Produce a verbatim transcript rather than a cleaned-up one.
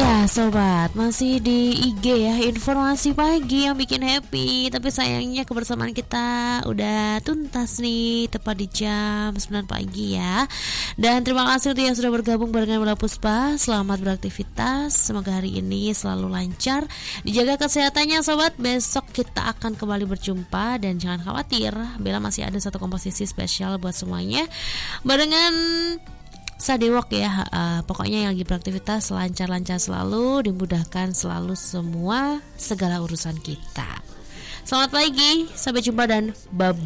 Ya sobat, masih di I G ya, informasi pagi yang bikin happy. Tapi sayangnya kebersamaan kita udah tuntas nih, tepat di jam sembilan pagi ya. Dan terima kasih untuk yang sudah bergabung barengan Mula Puspa. Selamat beraktivitas, semoga hari ini selalu lancar. Dijaga kesehatannya sobat. Besok kita akan kembali berjumpa. Dan jangan khawatir, Bella masih ada satu komposisi spesial buat semuanya barengan Sadewok ya, uh, pokoknya yang lagi beraktivitas lancar-lancar selalu, dimudahkan selalu semua segala urusan kita. Selamat pagi, sampai jumpa dan bye.